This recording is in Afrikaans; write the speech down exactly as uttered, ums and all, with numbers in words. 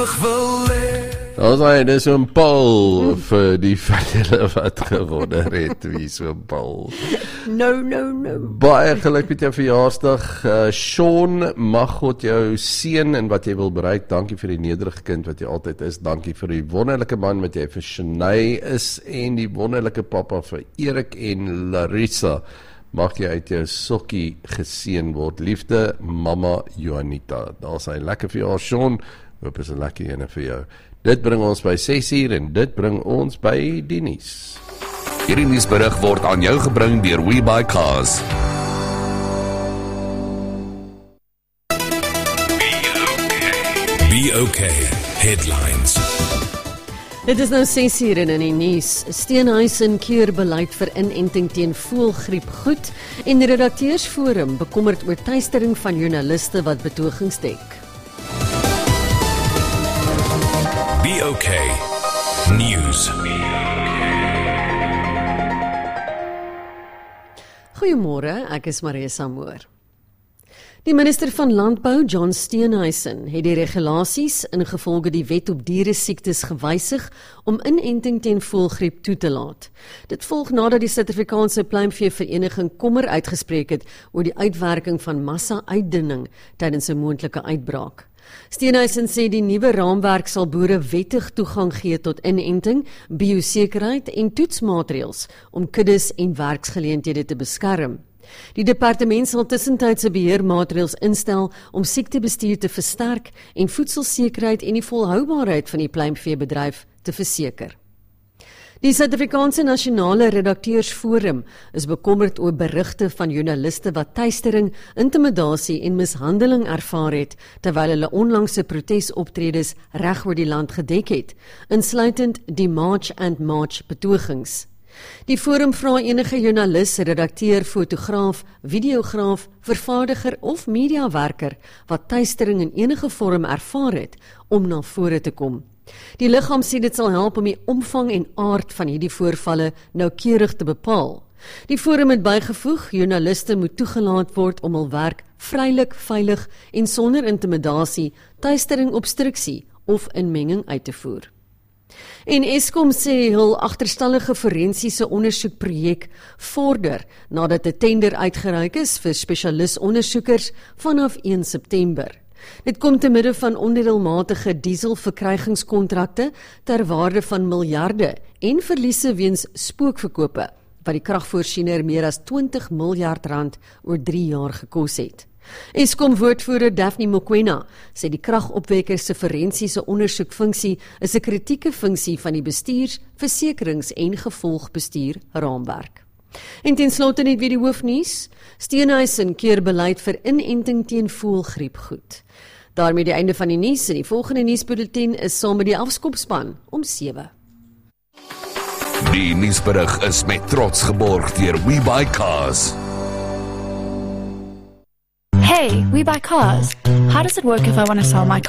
Ons hy, dis een Paul vir die verdele wat gewonne het, wie so Paul. No, no, no. Baie geluk met jou verjaarsdag, uh, Sean, mag God jou seën en wat jy wil bereik, dankie vir die nederige kind wat jy altyd is, dankie vir die wonderlike man wat jy vir Shanae is, en die wonderlike papa vir Erik en Larissa, mag jy uit jou sokkie geseën word, liefde, mama Juanita, daar is hy, lekker vir jou, Sean, hoop is 'n lekker ene vir jou. Dit bring ons by ses uur en dit bring ons by die nuus. Hierdie nuusberig word aan jou gebring deur WeBuyCars. Be okay. Headlines. Dit is nou ses uur en in die nuus. Steenhuisen keer beleid vir inenting teen voëlgriep goed en die redakteursforum bekommerd oor teistering van joernaliste wat betogings dek. Be okay. News. Goeiemôre, ek is Marisa Moor. Die minister van Landbou, John Steenhuisen, het die regulasies ingevolge die wet op dieresiektes gewysig om inenting teen voëlgriep toe te laat. Dit volg nadat die Suid-Afrikaanse Pluimveevereniging kommer uitgespreek het oor die uitwerking van massa-uitdunning tydens 'n moontlike uitbraak. Steenhuisen sê die nuwe raamwerk sal boere wettig toegang gee tot inenting, biosekerheid en toetsmaatreëls om kuddes en werksgeleenthede te beskerm. Die departement sal tussentydse beheermaatreëls instel om siektebestuur te versterk en voedselsekerheid en die volhoubaarheid van die pluimveebedryf te verseker. Die Suid-Afrikaanse Nasionale Redakteursforum is bekommerd oor berigte van joernaliste wat teistering, intimidasie en mishandeling ervaar het, terwyl hulle onlangse protesoptredes reg oor die land gedek het, insluitend die March and March betogings. Die forum vra enige joernalis, redakteur, fotograaf, videograaf, vervaardiger of mediawerker wat teistering in enige vorm ervaar het, om na vore te kom. Die liggaam sê dit sal help om die omvang en aard van hierdie voorvalle noukeurig te bepaal. Die forum het bygevoeg, joernaliste moet toegelaat word om hul werk vrylik, veilig en sonder intimidasie, teistering, obstruksie of inmenging uit te voer. En Eskom sê hul agterstallige forensiese ondersoekprojek vorder nadat 'n tender uitgereik is vir spesialisondersoekers vanaf een September. Dit kom te midde van onredelmatige dieselverkrygingskontrakte ter waarde van miljarde en verliese weens spookverkope wat die kragvoorsiener meer as twintig miljard rand oor drie jaar gekos het. Eskom woordvoerder Daphne Mokoena sê die kragopwekker se forensiese ondersoekfunksie is 'n kritieke funksie van die bestuurs-, versekerings- en gevolgbestuur raamwerk. En ten slotte net weer die hoofnuus. Steenhuisen keer beleid vir inenting teen voëlgriep goed. Daarmee die einde van die nuus en die volgende nuusbulletin is saam met die afskopspan om sewe. Die nuusberig is met trots geborg deur WeBuyCars. Hey, we buy cars. How does it work if I want to sell my car?